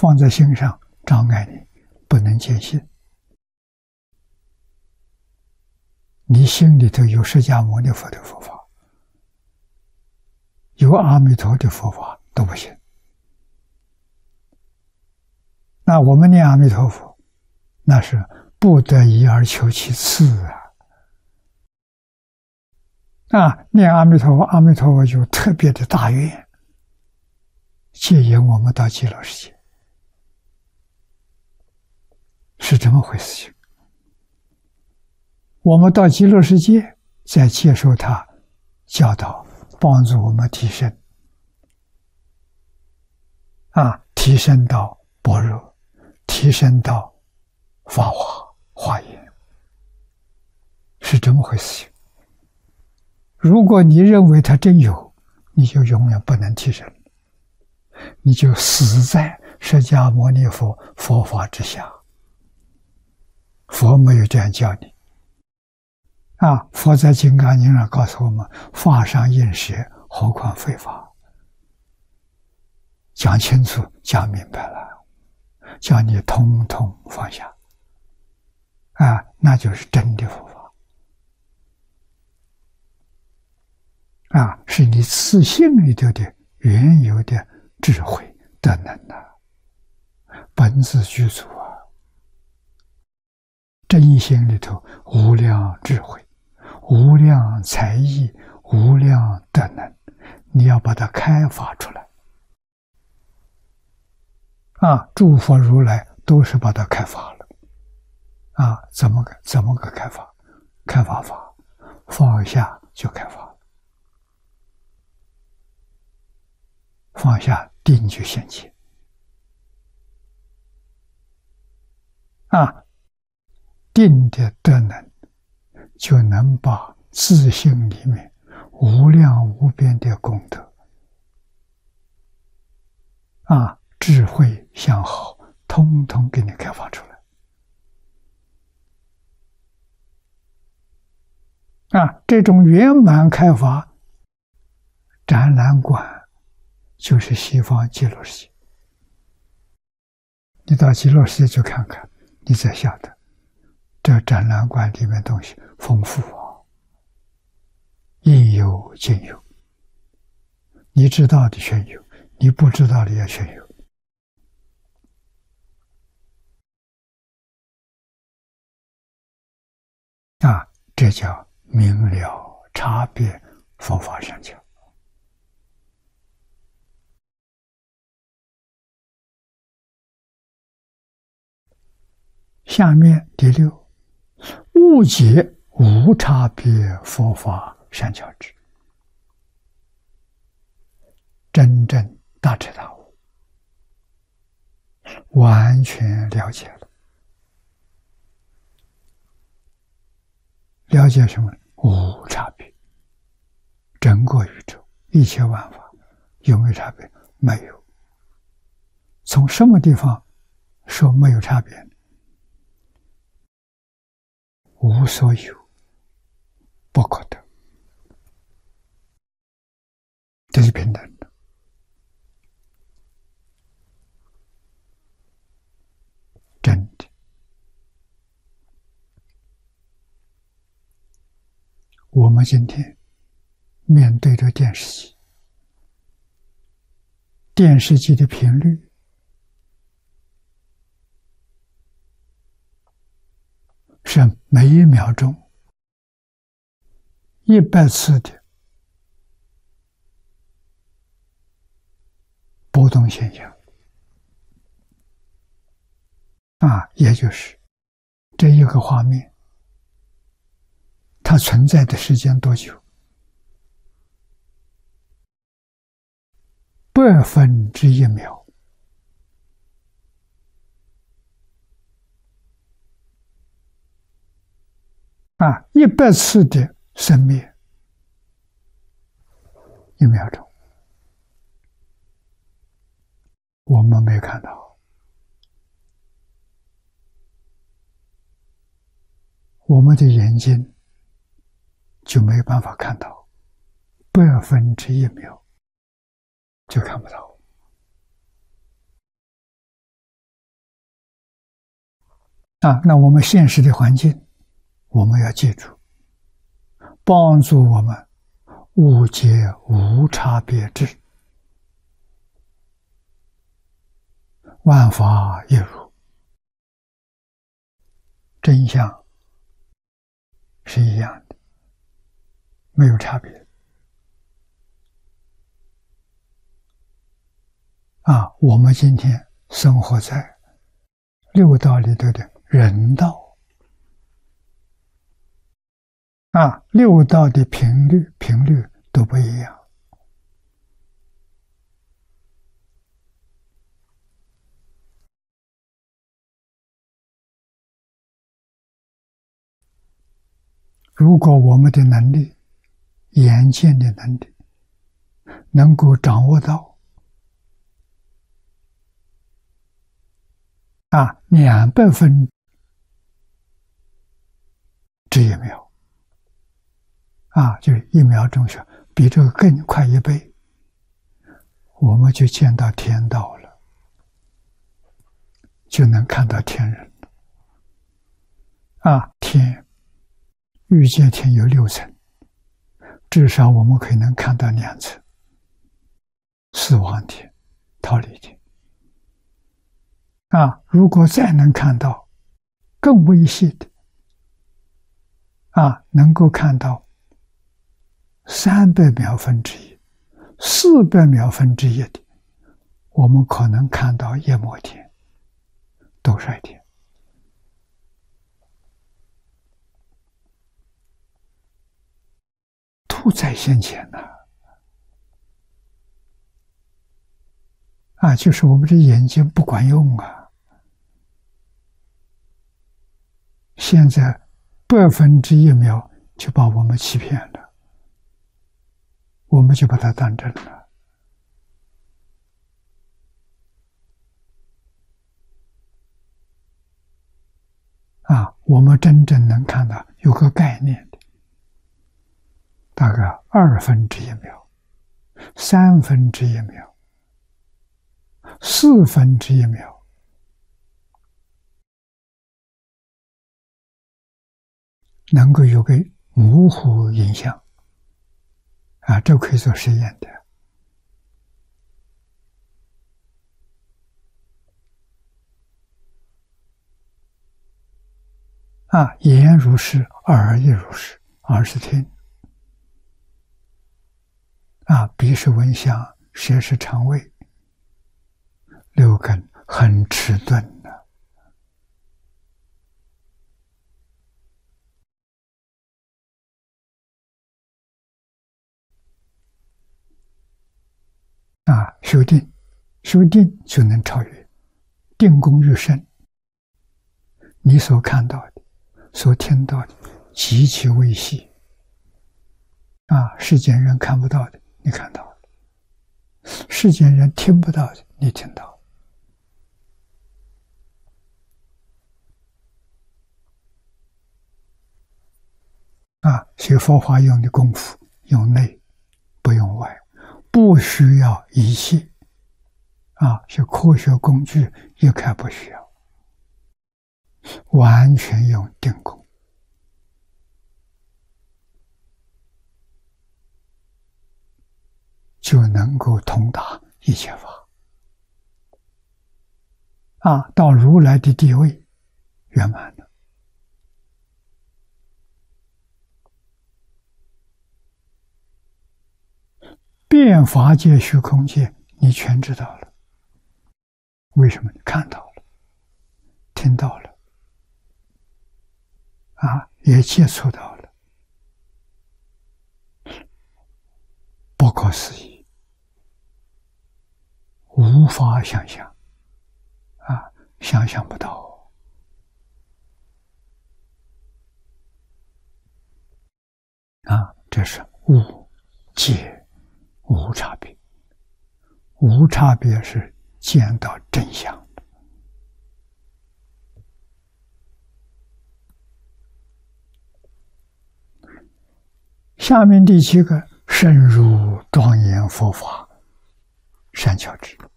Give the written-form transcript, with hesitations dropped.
放在心上，障碍你不能见性。你心里头有释迦牟尼佛的佛法，有阿弥陀的佛法都不行。那我们念阿弥陀佛，那是不得已而求其次念阿弥陀佛，阿弥陀佛有特别的大愿，接引我们到极乐世界，是这么回事情。我们到极乐世界，再接受他教导，帮助我们提升，提升到般若，提升到法华、华严，是这么回事情。如果你认为他真有，你就永远不能提升，你就死在释迦牟尼佛佛法之下。佛没有这样教你。佛在《金刚经》上告诉我们：法上应舍，何况非法？讲清楚，讲明白了，叫你通通放下，那就是真的佛法，是你自信里头的原有的智慧德能本自具足真心里头无量智慧、无量才艺、无量德能，你要把它开发出来。诸佛如来都是把它开发了。怎么个开发？开发法，放下就开发了，放下定就现前。定的德能，就能把自性里面无量无边的功德，智慧相好，通通给你开发出来。这种圆满开发，展览馆就是西方极乐世界。你到极乐世界去看看，你才晓得这展览馆里面东西丰富应有尽有，你知道的全有，你不知道的也全有。这叫明了差别佛法上讲。下面第六，误解无差别佛法善巧智，真正大彻大悟，完全了解了。了解什么？无差别。整个宇宙一切万法有没有差别？没有。从什么地方说没有差别呢？无所有，不可得，这是平等的。真的。我们今天面对着电视机，电视机的频率是每一秒钟100次的波动现象。也就是这一个画面它存在的时间多久？1/100秒。100次的生灭，1秒钟，我们没看到，我们的眼睛就没办法看到1/100秒，就看不到。 那我们现实的环境，我们要记住，帮助我们误解无差别智，万法一如，真相是一样的，没有差别。我们今天生活在六道里头的人道，六道的频率都不一样。如果我们的能力，眼见的能力，能够掌握到200分之1秒，就是1秒钟是比这个更快1倍，我们就见到天道了，就能看到天人了。天，欲界天有6层，至少我们可以能看到2层，四王天、忉利天。如果再能看到更微细的，能够看到300秒分之一、400秒分之一的，我们可能看到夜摩天、兜率天。都在先前呢。就是我们这眼睛不管用啊。现在1/100秒就把我们欺骗了，我们就把它当真了。我们真正能看到有个概念的，大概1/2秒、1/3秒、1/4秒。能够有个模糊影像，这可以做实验的。言如是，耳亦如是，耳是听，鼻是闻香，舌是尝味，6根很迟钝的。修定就能超越，定功愈深。你所看到的、所听到的极其微细，世间人看不到的，你看到了；世间人听不到的，你听到了。学佛法用的功夫，用内，不用外，不需要仪器。学科学工具一概不需要，完全用定功，就能够通达一切法。到如来的地位圆满了。遍法界、虚空界，你全知道了。为什么？你看到了，听到了，也接触到了，不可思议，无法想象，想象不到。这是无界无差别，无差别是见到真相。下面第7个，深入庄严佛法善巧智。